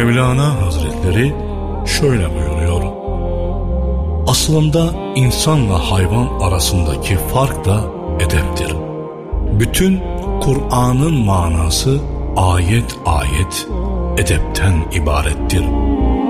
Mevlana Hazretleri şöyle buyuruyor: aslında insanla hayvan arasındaki fark da edeptir. Bütün Kur'an'ın manası ayet ayet edepten ibarettir.